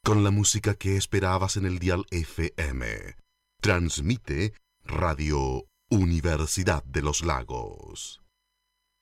con la música que esperabas en el dial FM. Transmite Radio Universidad de los Lagos.